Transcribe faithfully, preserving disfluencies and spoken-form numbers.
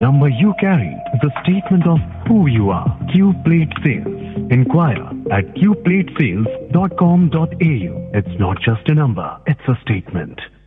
Number you carry is a statement of who you are. Q Plate Sales. Inquire at q plate sales dot com dot a u. It's not just a number, it's a statement.